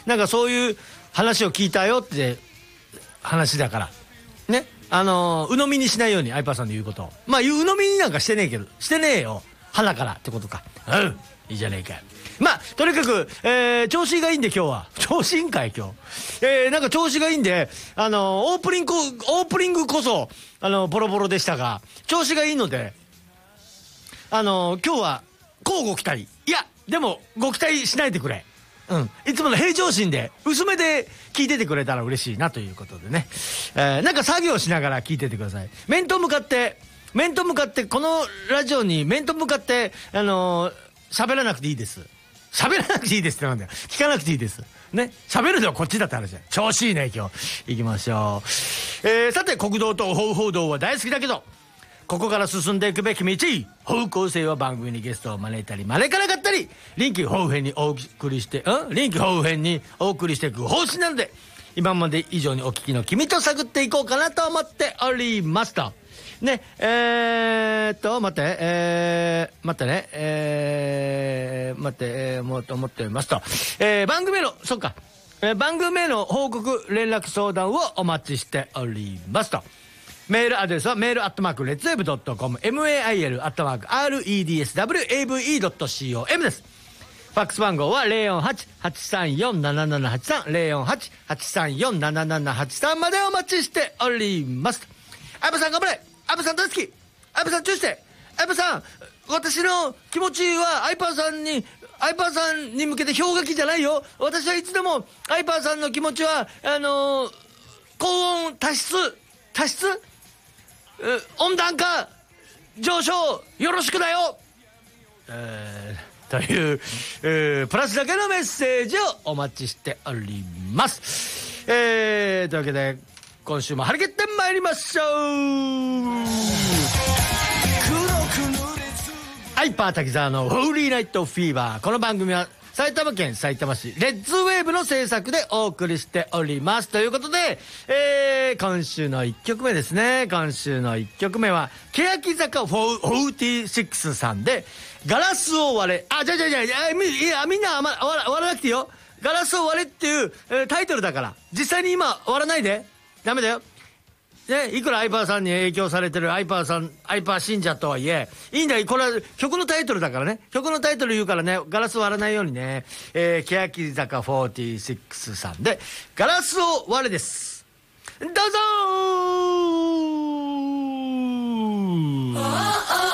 なんかそういう話を聞いたよって話だからね、鵜呑みにしないように、アイパーさんの言うことを。まあ、鵜呑みになんかしてねえけど、してねえよ。鼻からってことか。うん。いいじゃねえか。まあ、とにかく、調子がいいんで今日は。調子いいんかい、今日。なんか調子がいいんで、オープニングこそ、ボロボロでしたが、調子がいいので、今日は、こうご期待。いや、でも、ご期待しないでくれ。うん。いつもの平常心で、薄めで聞いててくれたら嬉しいなということでね。なんか作業しながら聞いててください。面と向かって、このラジオに面と向かって、喋らなくていいです。喋らなくていいですってなんだよ。聞かなくていいです。ね。喋るのはこっちだって話だよ。調子いいね、今日。行きましょう。さて、国道と方法道は大好きだけど、ここから進んでいくべき道、方向性は番組にゲストを招いたり、招かなかったり、臨機応変にお送りしていく方針なので、今まで以上にお聞きの君と探っていこうかなと思っておりますと。ね、待ってもうと思っておりますと。番組への報告、連絡相談をお待ちしておりますと。メールアドレスはメール@redswave.com mail@redswave.com です。ファックス番号は 048-834-7783 048-834-7783 までお待ちしております。相葉さん頑張れ、相葉さん大好き、相葉さん注意して、相葉さん私の気持ちは相葉さんに向けて氷河期じゃないよ。私はいつでも相葉さんの気持ちは高温多湿温暖化上昇よろしくだよ、という、プラスだけのメッセージをお待ちしております。というわけで今週も張り切ってまいりましょう。ハイパー滝沢のホーリーナイトフィーバー。この番組は埼玉県さいたま市レッズウェーブの制作でお送りしております。ということで、今週の1曲目ですね。今週の1曲目は欅坂46さんでガラスを割れ。みんな割らなくていいよ。ガラスを割れっていう、タイトルだから、実際に今割らないでダメだよね。いくらアイパーさんに影響されてるアイパー信者とはいえ、いいんだよ。これは曲のタイトルだからね。曲のタイトル言うからね、ガラス割らないようにね。欅坂46さんで、ガラスを割れです。どうぞー。